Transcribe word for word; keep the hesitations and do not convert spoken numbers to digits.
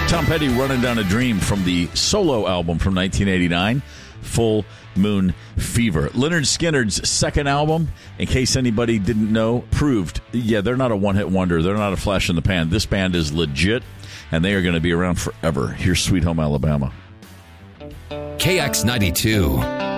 Tom Petty, Running Down a Dream from the solo album from nineteen eighty-nine, Full Moon Fever. Lynyrd Skynyrd's second album, in case anybody didn't know, proved, yeah, they're not a one-hit wonder. They're not a flash in the pan. This band is legit, and they are going to be around forever. Here's Sweet Home Alabama. K X ninety-two.